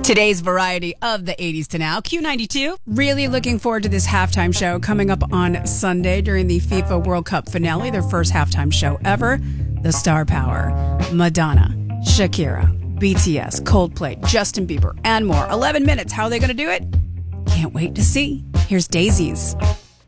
Today's variety of the 80s to now. Q92. Really looking forward to this halftime show coming up on Sunday during the FIFA World Cup finale, their first halftime show ever. The star power, Madonna, Shakira, BTS, Coldplay, Justin Bieber, and more. 11 minutes. How are they going to do it? Can't wait to see. Here's Daisies.